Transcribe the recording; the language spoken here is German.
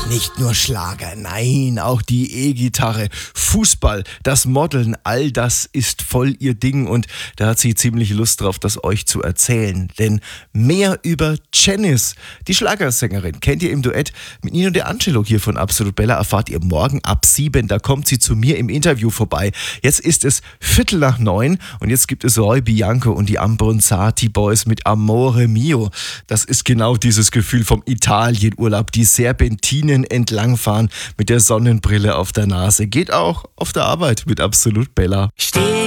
Nicht nur Schlager, nein, auch die E-Gitarre, Fußball, das Modeln, all das ist voll ihr Ding und da hat sie ziemlich Lust drauf, das euch zu erzählen. Denn mehr über Janice, die Schlagersängerin, kennt ihr im Duett mit Nino De Angelo hier von Absolut Bella, erfahrt ihr morgen ab 7, da kommt sie zu mir im Interview vorbei. Jetzt ist es 8:45 und jetzt gibt es Roy Bianco und die Ambronzati Boys mit Amore Mio. Das ist genau dieses Gefühl vom Italienurlaub, die Serpentinen entlangfahren mit der Sonnenbrille auf der Nase. Geht auch auf der Arbeit mit Absolut Bella.